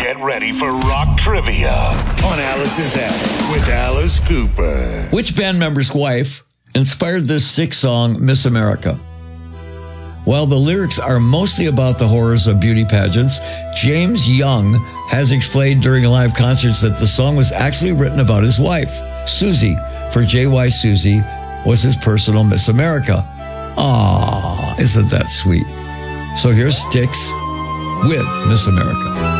Get ready for rock trivia on Alice's Attic with Alice Cooper. Which band member's wife inspired this sick song, Miss America? While the lyrics are mostly about the horrors of beauty pageants, James Young has explained during live concerts that the song was actually written about his wife. Susie, for JY Susie, was his personal Miss America. Aww, isn't that sweet? So here's Styx with Miss America.